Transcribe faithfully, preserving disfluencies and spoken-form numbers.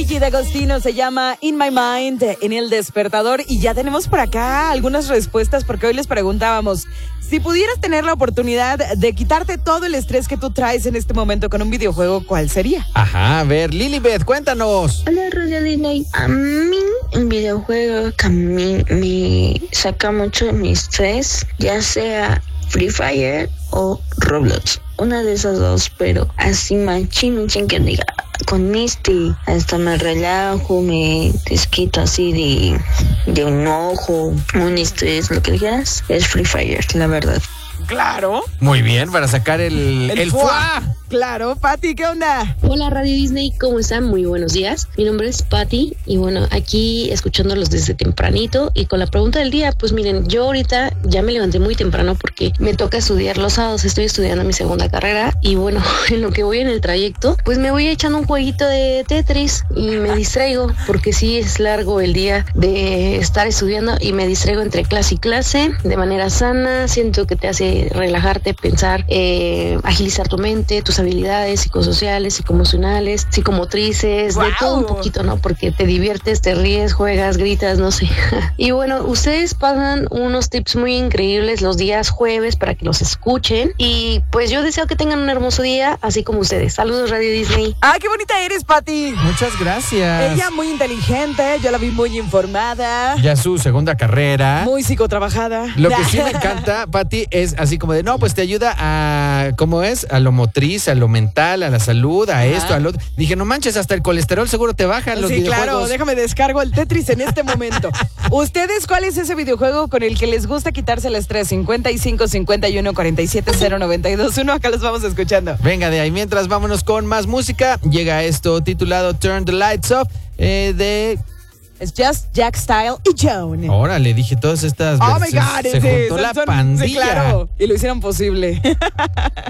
Gigi D'Agostino se llama In My Mind en El Despertador y ya tenemos por acá algunas respuestas porque hoy les preguntábamos si pudieras tener la oportunidad de quitarte todo el estrés que tú traes en este momento con un videojuego, ¿cuál sería? Ajá, a ver, Lilibet, cuéntanos. Hola, Radio Disney. A mí, un videojuego que a mí me saca mucho de mi estrés, ya sea Free Fire o Roblox. Una de esas dos, pero así machín, machín que diga, con este hasta me relajo, me desquito así de, de un ojo, un estrés, lo que digas, es Free Fire, la verdad. Claro. Muy bien, para sacar el, El, el fuá. fuá. Claro, Pati, ¿qué onda? Hola Radio Disney, ¿cómo están? Muy buenos días. Mi nombre es Pati y bueno, aquí escuchándolos desde tempranito y con la pregunta del día, pues miren, yo ahorita ya me levanté muy temprano porque me toca estudiar los sábados, estoy estudiando mi segunda carrera y bueno, en lo que voy en el trayecto, pues me voy echando un jueguito de Tetris y me distraigo porque sí es largo el día de estar estudiando y me distraigo entre clase y clase de manera sana, siento que te hace relajarte, pensar, eh, agilizar tu mente, tus habilidades psicosociales, psicoemocionales, psicomotrices, ¡Wow! de todo un poquito, ¿no? Porque te diviertes, te ríes, juegas, gritas, no sé. Y bueno, ustedes pasan unos tips muy increíbles los días jueves para que los escuchen y pues yo deseo que tengan un hermoso día, así como ustedes. Saludos, Radio Disney. ¡Ah, qué bonita eres, Pati! Muchas gracias. Ella muy inteligente, yo la vi muy informada, Ya su segunda carrera. muy psicotrabajada. Lo que sí me encanta, Pati, es así como de, no, pues te ayuda a, ¿cómo es? A lo motriz, a lo mental, a la salud, a Ajá. esto, a lo otro. Dije, no manches, hasta el colesterol seguro te baja los Sí, videojuegos. claro, déjame descargo el Tetris en este momento. ¿Ustedes cuál es ese videojuego con el que les gusta quitarse el estrés? cincuenta y cinco, cincuenta y uno, cuarenta y siete, cero, noventa y dos, uno. Acá los vamos escuchando. Venga, de ahí mientras vámonos con más música. Llega esto titulado Turn the Lights Off eh, de... Es Just Jack Style y Joan. Órale, dije todas estas Oh my versiones. God, Se sí, juntó son- la son- pandilla. Sí, claro, y lo hicieron posible.